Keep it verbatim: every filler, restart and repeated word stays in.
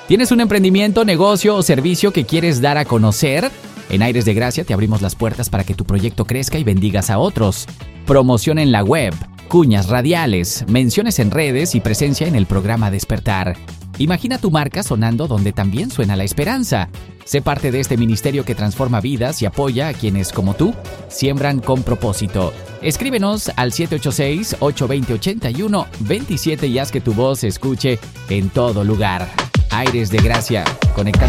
¿Tienes un emprendimiento, negocio o servicio que quieres dar a conocer? En Aires de Gracia te abrimos las puertas para que tu proyecto crezca y bendigas a otros. Promoción en la web, cuñas radiales, menciones en redes y presencia en el programa Despertar. Imagina tu marca sonando donde también suena la esperanza. Sé parte de este ministerio que transforma vidas y apoya a quienes, como tú, siembran con propósito. Escríbenos al siete ocho seis, ocho dos cero, ocho uno dos siete y haz que tu voz se escuche en todo lugar. Aires de Gracia, conectando